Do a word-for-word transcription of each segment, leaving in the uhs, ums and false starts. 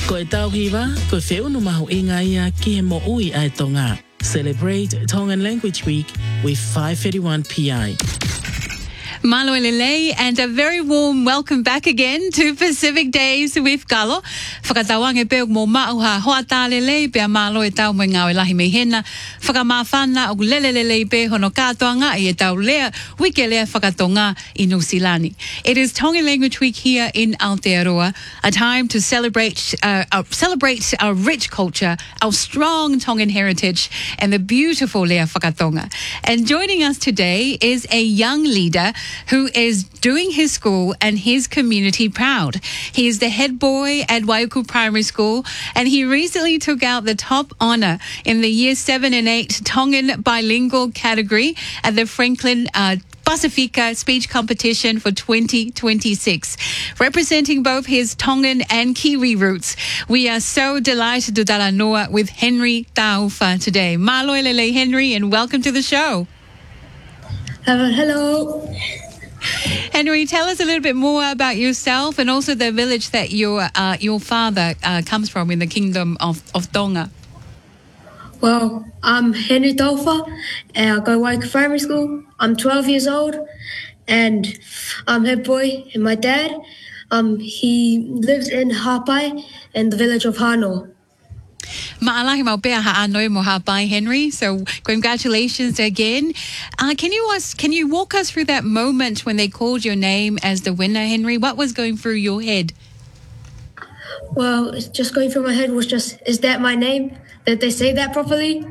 Ko e tau hiwa, ko e whiu no maho inga ia ki he mo ui ai Tonga. Celebrate Tongan Language Week with five thirty-one P I. Malo Lele, and a very warm welcome back again to Pacific Days with Galo. Whakatawang e peo mo mauha hoata lele, pea malo e tau mo ngau e lahi me hena. Whakamawhana o lele lele pe hono katoanga i e tau lea, wike lea whakatonga i Nusilani. It is Tongan Language Week here in Aotearoa, a time to celebrate, uh, uh, celebrate our rich culture, our strong Tongan heritage, and the beautiful lea whakatonga. And joining us today is a young leader who is doing his school and his community proud. He is the head boy at Waiuku Primary School, and he recently took out the top honour in the year seven and eight Tongan bilingual category at the Franklin uh, Pacifica speech competition for twenty twenty-six. Representing both his Tongan and Kiwi roots, we are so delighted to dala noa with Henry Taufa today. Malo elele Henry, and welcome to the show. Uh, hello. Henry, tell us a little bit more about yourself and also the village that your uh, your father uh, comes from in the kingdom of, of Tonga. Well, I'm Henry Taufa, and I go to Waiuku Primary School. I'm twelve years old, and I'm head boy. And my dad, um, he lives in Hapai in the village of Hano. Ma'alahi mau pea ha'anoi mo ha'pai, Henry. So congratulations again. Uh, can you ask, can you walk us through that moment when they called your name as the winner, Henry? What was going through your head? Well, it's just going through my head was just, is that my name? Did they say that properly?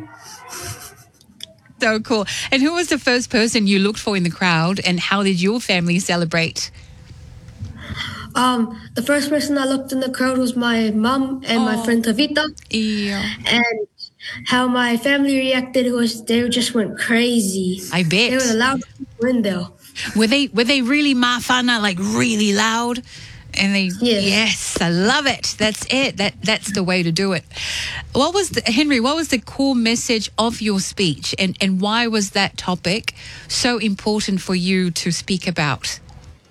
So cool. And who was the first person you looked for in the crowd, and how did your family celebrate? Um, the first person I looked in the crowd was my mum and oh. my friend Tavita. Yeah. And how my family reacted was they just went crazy. I bet. They were the loudest people in there. Were they, were they really mafana, like really loud? And they, yes. yes, I love it. That's it. That That's the way to do it. What was, the, Henry, what was the core message of your speech, and, and why was that topic so important for you to speak about?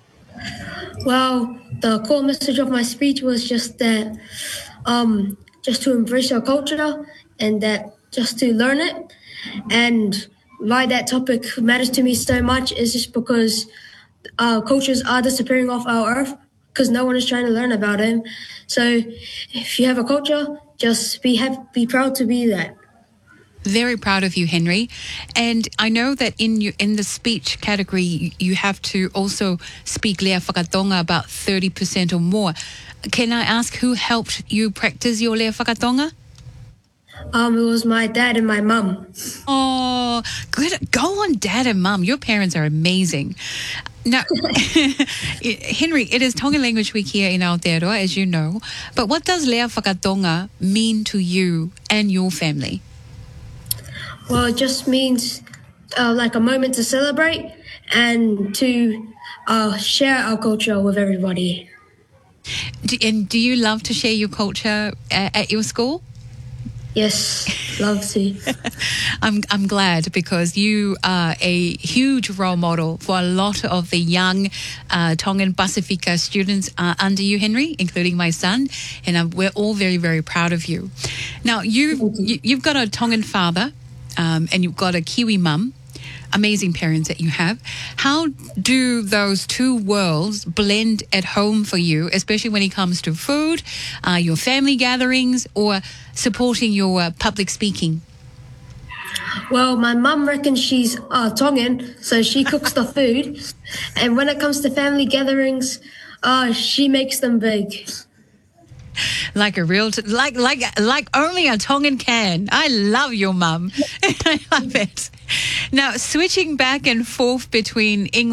Well, the core message of my speech was just that, um, just to embrace our culture and that just to learn it. And why that topic matters to me so much is just because our cultures are disappearing off our earth because no one is trying to learn about them. So if you have a culture, just be happy, be proud to be that. Very proud of you, Henry. And I know that in you, in the speech category, you have to also speak Lea Whakatonga about thirty percent or more. Can I ask who helped you practice your Lea Whakatonga? Um, it was my dad and my mum. Oh, good. Go on, dad and mum. Your parents are amazing. Now, Henry, it is Tongan Language Week here in Aotearoa, as you know. But what does Lea Whakatonga mean to you and your family? Well, it just means uh, like a moment to celebrate and to uh, share our culture with everybody. Do, and do you love to share your culture at, at your school? Yes, love to. I'm I'm glad, because you are a huge role model for a lot of the young uh, Tongan Pacifica students uh, under you, Henry, including my son, and um, we're all very, very proud of you. Now, you, you you've got a Tongan father. Um, and you've got a Kiwi mum, amazing parents that you have. How do those two worlds blend at home for you, especially when it comes to food, uh, your family gatherings, or supporting your uh, public speaking? Well, my mum reckons she's uh, Tongan, so she cooks the food. And when it comes to family gatherings, uh, she makes them big. Like a real, t- like like like only a Tongan can. I love your mum. I love it. Now, switching back and forth between English